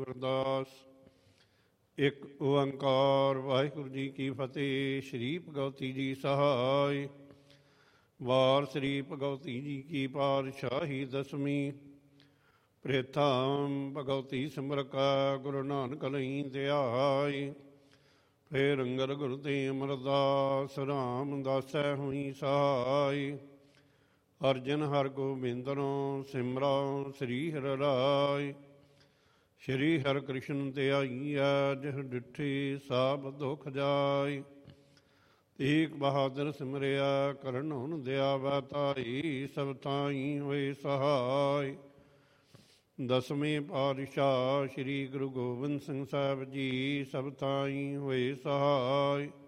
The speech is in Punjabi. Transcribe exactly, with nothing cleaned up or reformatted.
ਅਰਦਾਸ। ਇੱਕ ਓੰਕਾਰ ਵਾਹਿਗੁਰੂ ਜੀ ਕੀ ਫਤਿਹ। ਸ਼੍ਰੀ ਭਗਵਤੀ ਜੀ ਸਹਾਇ। ਵਾਰ ਸ੍ਰੀ ਭਗਵਤੀ ਜੀ ਕੀ ਪਾਤਸ਼ਾਹੀ ਦਸਵੀਂ। ਪ੍ਰੇਥਾਮ ਭਗਵਤੀ ਸਿਮਰਕਾ ਗੁਰੂ ਨਾਨਕ ਲਈ ਧਿਆਈ। ਫੇਰ ਅੰਗਦ ਗੁਰੂ ਤੇ ਅਮਰਦਾਸ ਰਾਮਦਾਸੈ ਹੋਈ ਸਹਾਈ। ਅਰਜਨ ਹਰ ਗੋਬਿੰਦਨੋ ਸਿਮਰੋ ਸ੍ਰੀ ਹਰਿ ਰਾਇ। ਸ਼੍ਰੀ ਹਰਿ ਕ੍ਰਿਸ਼ਨ ਧਿਆਈਐ ਜਿਹ ਡਿਠੀ ਸਭ ਦੁਖ ਜਾਇ। ਤੇਗ ਬਹਾਦਰ ਸਿਮਰਿਆ ਕਰਨ ਹੁਣ ਦਿਆਵੈ ਤਾਈ। ਸਭ ਤਾਈ ਹੋਏ ਸਹਾਇ। ਦਸਵੇਂ ਪਾਤਸ਼ਾਹ ਸ਼੍ਰੀ ਗੁਰੂ ਗੋਬਿੰਦ ਸਿੰਘ ਸਾਹਿਬ ਜੀ ਸਭ ਤਾਈ ਹੋਏ ਸਹਾਇ।